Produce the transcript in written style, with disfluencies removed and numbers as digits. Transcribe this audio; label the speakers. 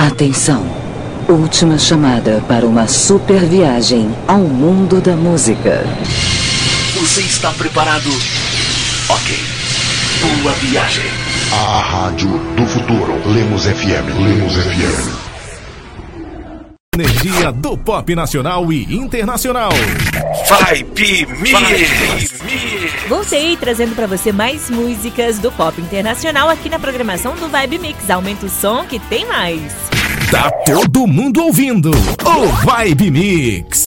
Speaker 1: Atenção. Última chamada para uma super viagem ao mundo da música.
Speaker 2: Você está preparado? Ok. Boa viagem.
Speaker 3: A rádio do futuro. Lemos FM. Lemos FM.
Speaker 4: Energia do pop nacional e internacional.
Speaker 2: Vibe Mix.
Speaker 5: Voltei trazendo pra você mais músicas do pop internacional aqui na programação do Vibe Mix. Aumenta o som que tem mais.
Speaker 4: Tá todo mundo ouvindo o Vibe Mix.